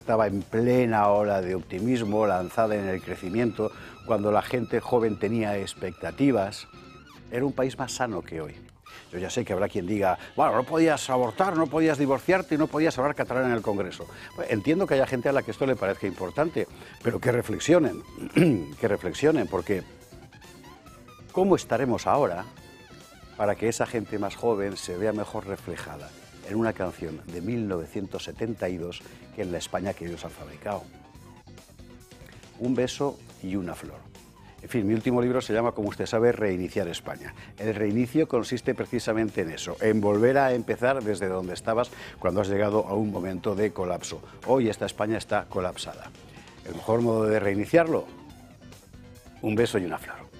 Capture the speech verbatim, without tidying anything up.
Estaba en plena ola de optimismo, lanzada en el crecimiento, cuando la gente joven tenía expectativas. Era un país más sano que hoy. Yo ya sé que habrá quien diga, bueno, no podías abortar, no podías divorciarte y no podías hablar catalán en el Congreso. Entiendo que haya gente a la que esto le parezca importante, pero que reflexionen, que reflexionen, porque ¿cómo estaremos ahora para que esa gente más joven se vea mejor reflejada en una canción de mil novecientos setenta y dos que en la España que ellos han fabricado? Un beso y una flor. En fin, mi último libro se llama, como usted sabe, Reiniciar España. El reinicio consiste precisamente en eso, en volver a empezar desde donde estabas cuando has llegado a un momento de colapso. Hoy esta España está colapsada. ¿El mejor modo de reiniciarlo? Un beso y una flor.